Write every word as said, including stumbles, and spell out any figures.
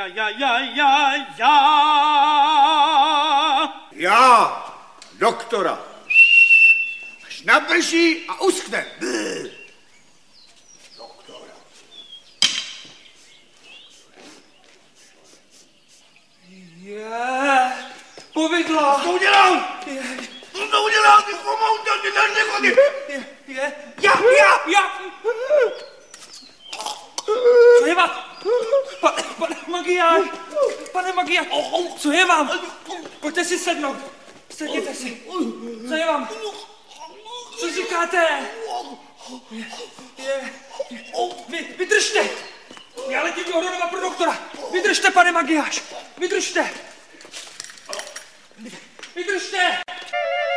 ja, ja, ja, ja, ja. Já, doktora. Až naprší a uschne. Doktora. Je, povidla. Co to udělal? Co to udělal? Ty chomouta, ty dáš nechody. Je, je, já, já, já. Co je vám? Pa, pane Magyáš, pane Magyáš, co je vám? Pojďte si sednout. Sedněte si. Co je vám? Co říkáte? Je, je, vy, vydržte. Já letím do Horonova pro doktora. Vydržte, pane Magyáš. Vydržte.